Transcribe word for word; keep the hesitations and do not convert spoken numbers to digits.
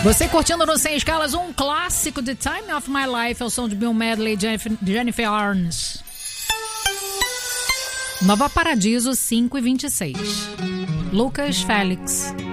Você curtindo no Sem Escalas um clássico de Time of My Life, é o som de Bill Medley e Jennifer Arnes. Nova Paradiso cinco e vinte e seis. Lucas Félix.